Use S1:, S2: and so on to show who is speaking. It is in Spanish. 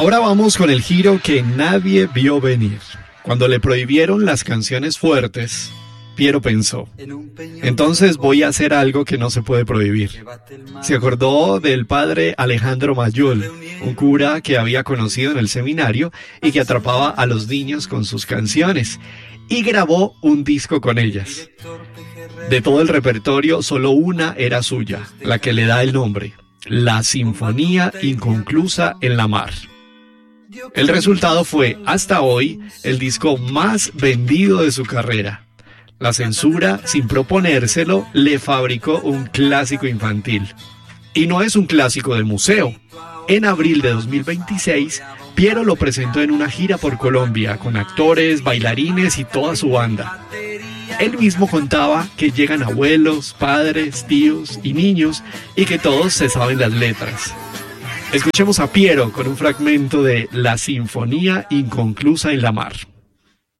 S1: Ahora vamos con el giro que nadie vio venir. Cuando le prohibieron las canciones fuertes, Piero pensó: entonces voy a hacer algo que no se puede prohibir. Se acordó del padre Alejandro Mayol, un cura que había conocido en el seminario y que atrapaba a los niños con sus canciones, y grabó un disco con ellas. De todo el repertorio, solo una era suya, la que le da el nombre: La Sinfonía Inconclusa en la Mar. El resultado fue, hasta hoy, el disco más vendido de su carrera. La censura, sin proponérselo, le fabricó un clásico infantil. Y no es un clásico de museo. En abril de 2026, Piero lo presentó en una gira por Colombia, con actores, bailarines y toda su banda. Él mismo contaba que llegan abuelos, padres, tíos y niños, y que todos se saben las letras. Escuchemos a Piero con un fragmento de La Sinfonía Inconclusa en la Mar.